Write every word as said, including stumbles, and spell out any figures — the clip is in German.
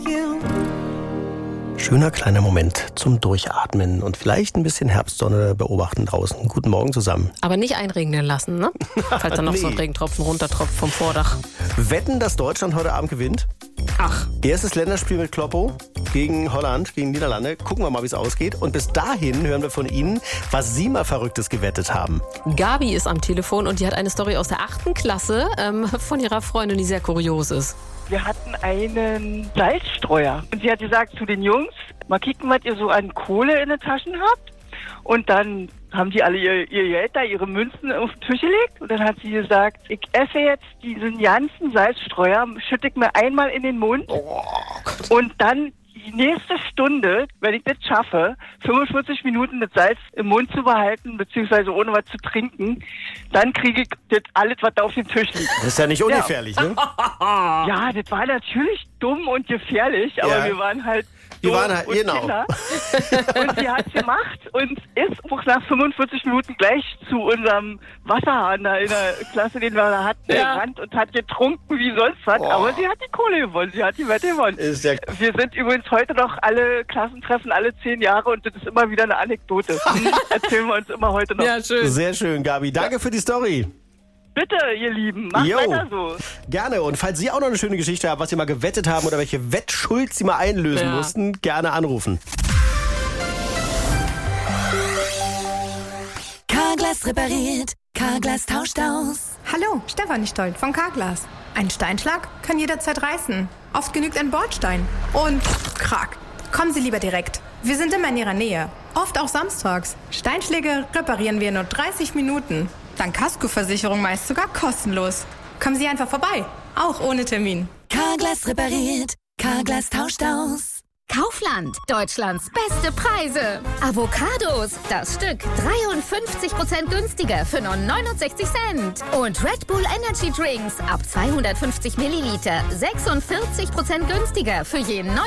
Schöner kleiner Moment zum Durchatmen und vielleicht ein bisschen Herbstsonne beobachten draußen. Guten Morgen zusammen. Aber nicht einregnen lassen, ne? Falls da noch Nee. so ein Regentropfen runtertropft vom Vordach. Wetten, dass Deutschland heute Abend gewinnt? Ach, Erstes Länderspiel mit Kloppo gegen Holland, gegen Niederlande. Gucken wir mal, wie es ausgeht. Und bis dahin hören wir von Ihnen, was Sie mal Verrücktes gewettet haben. Gabi ist am Telefon und die hat eine Story aus der achten Klasse ähm, von ihrer Freundin, die sehr kurios ist. Wir hatten einen Salzstreuer. Und sie hat gesagt zu den Jungs, mal kicken, was ihr so an Kohle in den Taschen habt. Und dann haben die alle ihr, ihr Geld da, ihre Münzen auf den Tisch gelegt. Und dann hat sie gesagt, ich esse jetzt diesen ganzen Salzstreuer, schütte ich mir einmal in den Mund. Und dann die nächste Stunde, wenn ich das schaffe, fünfundvierzig Minuten das Salz im Mund zu behalten, beziehungsweise ohne was zu trinken, dann kriege ich das alles, was da auf dem Tisch liegt. Das ist ja nicht ungefährlich, ne? Ja, das war natürlich dumm und gefährlich, aber Ja. wir waren halt Wir dumm waren halt- und genau. Kinder. Und sie hat's gemacht und ist auch nach fünfundvierzig Minuten gleich zu unserem Wasserhahn da in der Klasse, den wir da hatten, Ja. gerannt und hat getrunken wie sonst was. Oh. Aber sie hat die Kohle gewonnen, sie hat die Wette gewonnen. Ist ja Wir sind übrigens heute noch alle Klassentreffen, alle zehn Jahre und das ist immer wieder eine Anekdote. Erzählen wir uns immer heute noch. Ja, schön. sehr schön, Gabi. Danke für die Story. Bitte, ihr Lieben, macht Jo. weiter so. Gerne. Und falls Sie auch noch eine schöne Geschichte haben, was Sie mal gewettet haben oder welche Wettschuld Sie mal einlösen Ja. mussten, gerne anrufen. Carglass repariert, Carglass tauscht aus. Hallo, Stefanie Stoll von Carglass. Ein Steinschlag kann jederzeit reißen. Oft genügt ein Bordstein. Und krack. Kommen Sie lieber direkt. Wir sind immer in Ihrer Nähe. Oft auch samstags. Steinschläge reparieren wir in nur dreißig Minuten. Dann Kaskoversicherung meist sogar kostenlos. Kommen Sie einfach vorbei. Auch ohne Termin. Carglass repariert, Carglass tauscht aus. Kaufland, Deutschlands beste Preise. Avocados, das Stück dreiundfünfzig Prozent günstiger für nur neunundsechzig Cent. Und Red Bull Energy Drinks ab zweihundertfünfzig Milliliter sechsundvierzig Prozent günstiger für je